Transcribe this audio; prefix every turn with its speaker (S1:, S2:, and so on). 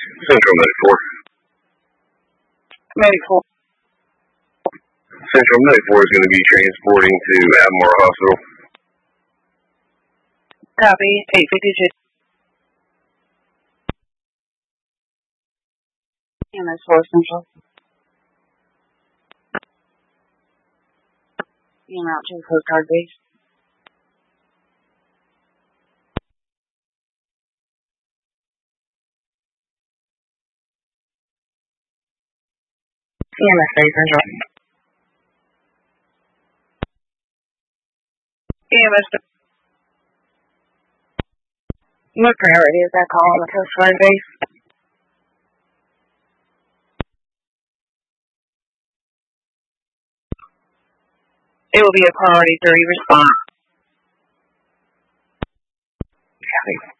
S1: Central 94.
S2: 94.
S1: Central 94 is going to be transporting to Albemarle Hospital.
S2: Copy. 852. EMS 4 Central. Out to the Coast Guard base. EMS 3 Central. EMS 3. What priority is that call on the Coast Guard base? It will be a priority 3 response.
S1: Copy.